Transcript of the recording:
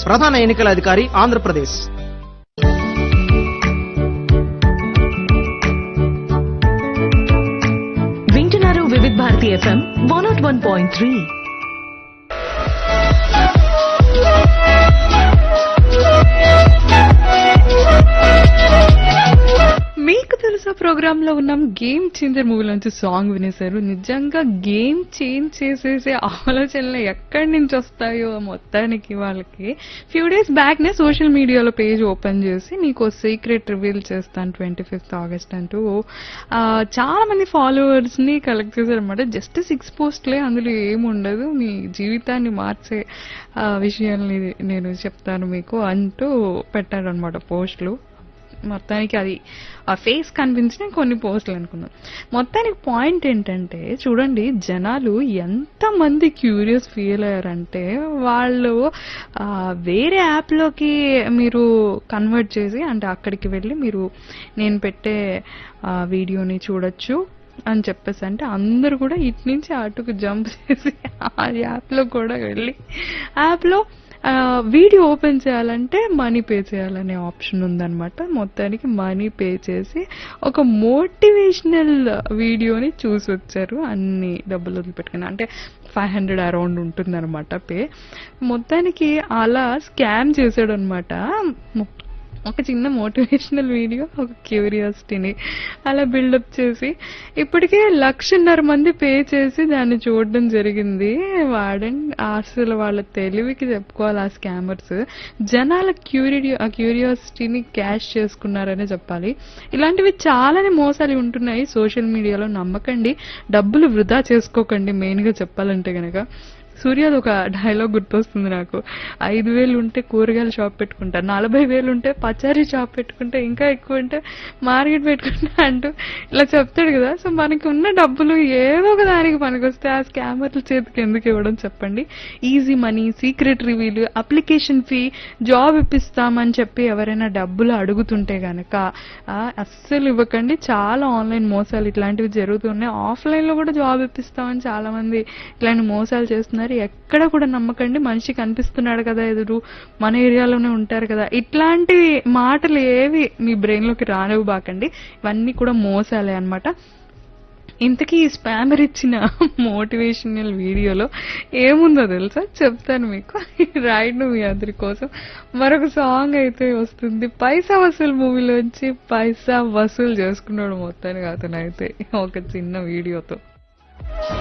ప్రధాన ఎన్నికల అధికారి, ఆంధ్రప్రదేశ్. వింటున్నారు వివిధ భారతి FM 101.3. మీకు తెలుసా ప్రోగ్రామ్ లో ఉన్నాం. Game changer మూవీలోంచి song వినేశారు. నిజంగా గేమ్ చేంజ్ చేసేసే ఆలోచనలు ఎక్కడి నుంచి వస్తాయో మొత్తానికి వాళ్ళకి. ఫ్యూ డేస్ బ్యాక్ నే సోషల్ మీడియాలో పేజ్ ఓపెన్ చేసి నీకు సీక్రెట్ రివీల్ చేస్తాను 25th August అంటూ చాలా మంది ఫాలోవర్స్ ని కలెక్ట్ చేశారనమాట. జస్ట్ 6 పోస్ట్లే, అందులో ఏముండదు, మీ జీవితాన్ని మార్చే విషయాల్ని నేను చెప్తాను మీకు అంటూ పెట్టారనమాట పోస్టులు. మొత్తానికి అది ఆ ఫేస్ కనిపించిన కొన్ని పోస్టులు అనుకున్నాం. మొత్తానికి పాయింట్ ఏంటంటే చూడండి, జనాలు ఎంతమంది క్యూరియస్ ఫీల్ అయ్యారంటే వాళ్ళు వేరే యాప్లోకి మీరు కన్వర్ట్ చేసి, అంటే అక్కడికి వెళ్ళి మీరు నేను పెట్టే వీడియోని చూడొచ్చు అని చెప్పేసి, అంటే అందరూ కూడా ఇటు నుంచి అటుకు జంప్ చేసి ఆ యాప్లో కూడా వెళ్ళి యాప్లో వీడియో ఓపెన్ చేయాలంటే మనీ పే చేయాలనే ఆప్షన్ ఉందన్నమాట. మొత్తానికి మనీ పే చేసి ఒక మోటివేషనల్ వీడియోని చూసి వచ్చారు. అన్ని డబ్బులు వదిలిపెట్టుకుని, అంటే 500 అరౌండ్ ఉంటుందన్నమాట పే. మొత్తానికి అలా స్కామ్ చేశాడు అనమాట. ఒక చిన్న మోటివేషనల్ వీడియో, ఒక క్యూరియాసిటీని అలా బిల్డప్ చేసి ఇప్పటికే 1,50,000 మంది పే చేసి దాన్ని చూడడం జరిగింది. అసలు వాళ్ళ తెలివికి చెప్పుకోవాలి ఆ స్కామర్స్. జనాల క్యూరియాసిటీని క్యాష్ చేసుకున్నారనే చెప్పాలి. ఇలాంటివి చాలానే మోసాలు ఉంటున్నాయి సోషల్ మీడియాలో. నమ్మకండి, డబ్బులు వృధా చేసుకోకండి. మెయిన్ గా చెప్పాలంటే గనక సూర్యాది ఒక డైలాగ్ గుర్తొస్తుంది నాకు. 5,000 ఉంటే కూరగాయల షాప్ పెట్టుకుంటా, 40,000 ఉంటే పచారీ షాప్ పెట్టుకుంటా, ఇంకా ఎక్కువ ఉంటే మార్కెట్ పెట్టుకుంటా అంటూ ఇలా చెప్తాడు కదా. సో మనకి ఉన్న డబ్బులు ఏదో ఒక దానికి పనికొస్తే ఆ స్కామర్ల చేతికి ఎందుకు ఇవ్వడం చెప్పండి. Easy money, secret reveal, application fee, job ఇప్పిస్తామని చెప్పి ఎవరైనా డబ్బులు అడుగుతుంటే గనక అస్సలు ఇవ్వకండి. చాలా ఆన్లైన్ మోసాలు ఇట్లాంటివి జరుగుతున్నాయి. ఆఫ్లైన్ లో కూడా జాబ్ ఇప్పిస్తామని చాలా మంది ఇట్లాంటి మోసాలు చేస్తున్నారు. ఎక్కడ కూడా నమ్మకండి. మనిషి కనిపిస్తున్నాడు కదా ఎదురు, మన ఏరియాలోనే ఉంటారు కదా, ఇట్లాంటి మాటలు ఏవి మీ బ్రెయిన్ లోకి రానివ్వబాకండి. ఇవన్నీ కూడా మోసాలే అన్నమాట. ఇంతకీ ఈ స్పామర్ ఇచ్చిన మోటివేషనల్ వీడియోలో ఏముందో తెలుసా, చెప్తాను మీకు. రైట్ మీ అందరి కోసం మరొక సాంగ్ అయితే వస్తుంది. పైసా వసూల్ మూవీలోంచి పైసా వసూలు చేసుకున్నాడు మొత్తానికి అతను అయితే ఒక చిన్న వీడియోతో.